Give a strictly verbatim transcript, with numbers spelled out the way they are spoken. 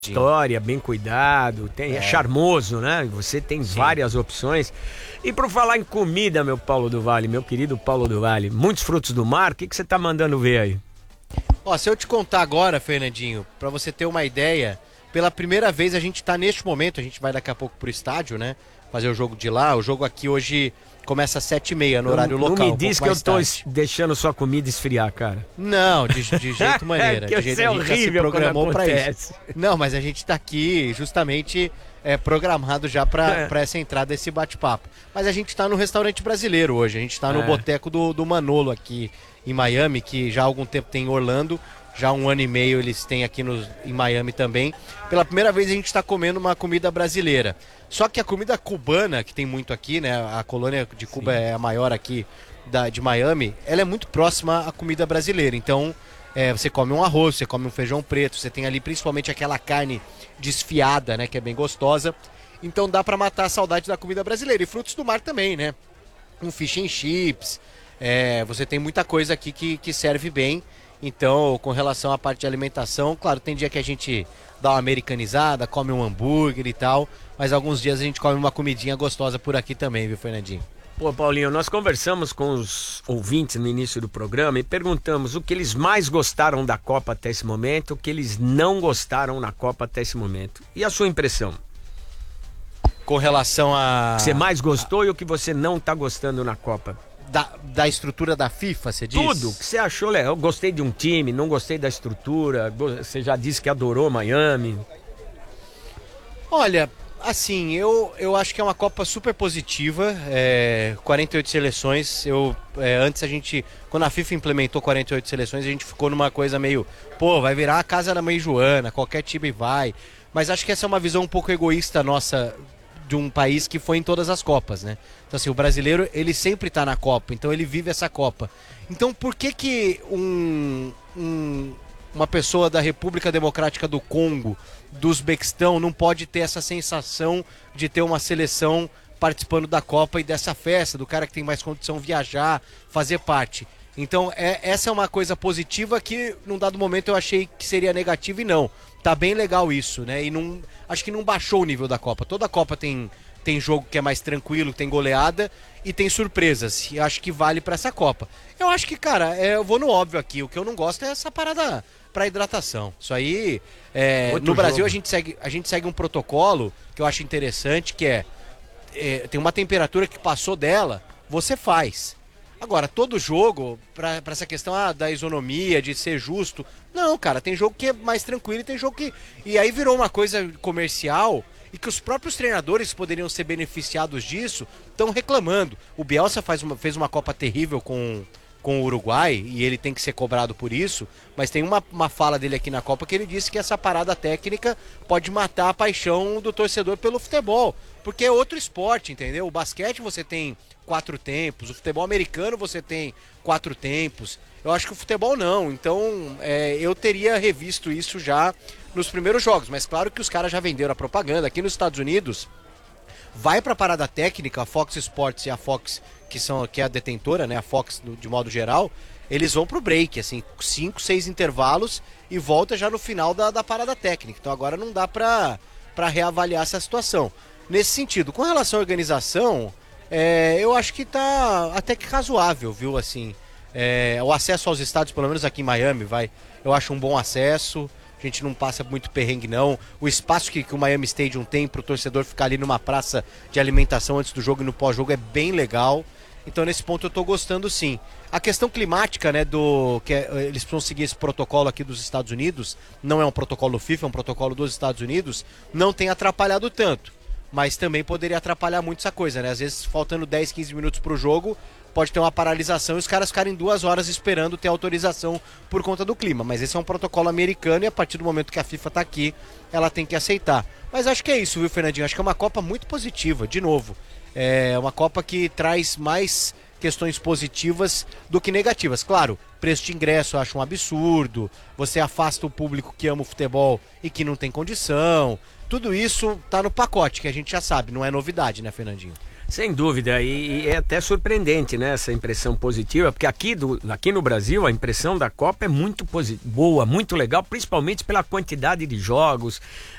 História, bem cuidado, tem, é. é charmoso, né? Você tem Sim. várias opções. E por falar em comida, meu Paulo do Vale, meu querido Paulo do Vale, muitos frutos do mar, o que, que você tá mandando ver aí? Ó, se eu te contar agora, Fernandinho, pra você ter uma ideia, pela primeira vez a gente tá neste momento, a gente vai daqui a pouco pro estádio, né? Fazer o jogo de lá, o jogo aqui hoje começa às sete e meia no horário não, local. Não me diz um que eu tô tarde. deixando sua comida esfriar, cara. Não, de, de jeito maneira. que de jeito, é a gente já se programou pra isso. Não, mas a gente tá aqui justamente é, programado já pra, é. pra essa entrada, esse bate-papo. Mas a gente tá no restaurante brasileiro hoje, a gente tá no é. boteco do, do Manolo aqui em Miami, que já há algum tempo tem em Orlando. Já há um ano e meio eles têm aqui no, em Miami também. Pela primeira vez a gente está comendo uma comida brasileira. Só que a comida cubana, que tem muito aqui, né? A colônia de Cuba Sim. é a maior aqui da, de Miami. Ela é muito próxima à comida brasileira. Então é, você come um arroz, você come um feijão preto. Você tem ali principalmente aquela carne desfiada, né? Que é bem gostosa. Então dá para matar a saudade da comida brasileira. E frutos do mar também, né? Um fish and chips. É, você tem muita coisa aqui que, que serve bem. Então, com relação à parte de alimentação, claro, tem dia que a gente dá uma americanizada, come um hambúrguer e tal, mas alguns dias a gente come uma comidinha gostosa por aqui também, viu, Fernandinho? Pô, Paulinho, nós conversamos com os ouvintes no início do programa e perguntamos o que eles mais gostaram da Copa até esse momento, o que eles não gostaram na Copa até esse momento. E a sua impressão? Com relação a... O que você mais gostou a... e o que você não tá gostando na Copa? Da, da estrutura da FIFA, você diz? Tudo, o que você achou legal? Eu gostei de um time, não gostei da estrutura, você já disse que adorou Miami. Olha, assim, eu, eu acho que é uma Copa super positiva, é, quarenta e oito seleções, eu, é, antes a gente, quando a FIFA implementou quarenta e oito seleções, a gente ficou numa coisa meio, pô, vai virar a casa da mãe Joana, qualquer time vai, mas acho que essa é uma visão um pouco egoísta nossa, de um país que foi em todas as Copas, né? Então assim, o brasileiro, ele sempre tá na Copa, então ele vive essa Copa. Então por que que um, um, uma pessoa da República Democrática do Congo, do Uzbequistão, não pode ter essa sensação de ter uma seleção participando da Copa e dessa festa, do cara que tem mais condição viajar, fazer parte? Então é, essa é uma coisa positiva que num dado momento eu achei que seria negativa e não. Tá bem legal isso, né? E não, acho que não baixou o nível da Copa. Toda Copa tem, tem jogo que é mais tranquilo, tem goleada e tem surpresas. E acho que vale pra essa Copa. Eu acho que, cara, é, eu vou no óbvio aqui. O que eu não gosto é essa parada pra hidratação. Isso aí, é, no Brasil a gente, segue, a gente segue um protocolo que eu acho interessante, que é, é tem uma temperatura que passou dela, você faz. Agora, todo jogo, pra, pra essa questão ah, da isonomia, de ser justo... Não, cara, tem jogo que é mais tranquilo e tem jogo que... E aí virou uma coisa comercial e que os próprios treinadores poderiam ser beneficiados disso, estão reclamando. O Bielsa faz uma, fez uma Copa terrível com, com o Uruguai e ele tem que ser cobrado por isso, mas tem uma, uma fala dele aqui na Copa que ele disse que essa parada técnica pode matar a paixão do torcedor pelo futebol, porque é outro esporte, entendeu? O basquete você tem quatro tempos, o futebol americano você tem quatro tempos, eu acho que o futebol não, então é, eu teria revisto isso já nos primeiros jogos, mas claro que os caras já venderam a propaganda. Aqui nos Estados Unidos vai pra parada técnica, a Fox Sports e a Fox, que, são, que é a detentora, né, a Fox de modo geral, eles vão pro break, assim, cinco, seis intervalos e volta já no final da, da parada técnica, então agora não dá pra, pra reavaliar essa situação. Nesse sentido, com relação à organização, é, eu acho que tá até que razoável, viu, assim, é, o acesso aos estádios, pelo menos aqui em Miami, vai, eu acho um bom acesso, a gente não passa muito perrengue não, o espaço que, que o Miami Stadium tem pro torcedor ficar ali numa praça de alimentação antes do jogo e no pós-jogo é bem legal, então nesse ponto eu tô gostando sim. A questão climática, né, do que é, eles precisam seguir esse protocolo aqui dos Estados Unidos, não é um protocolo FIFA, é um protocolo dos Estados Unidos, não tem atrapalhado tanto. Mas também poderia atrapalhar muito essa coisa, né? Às vezes, faltando dez, quinze minutos pro jogo, pode ter uma paralisação e os caras ficarem duas horas esperando ter autorização por conta do clima. Mas esse é um protocolo americano e a partir do momento que a FIFA tá aqui, ela tem que aceitar. Mas acho que é isso, viu, Fernandinho? Acho que é uma Copa muito positiva, de novo. É uma Copa que traz mais questões positivas do que negativas. Claro, preço de ingresso eu acho um absurdo, você afasta o público que ama o futebol e que não tem condição... Tudo isso tá no pacote, que a gente já sabe, não é novidade, né, Fernandinho? Sem dúvida, e, e é até surpreendente, né, essa impressão positiva, porque aqui, do, aqui no Brasil a impressão da Copa é muito boa, muito legal, principalmente pela quantidade de jogos,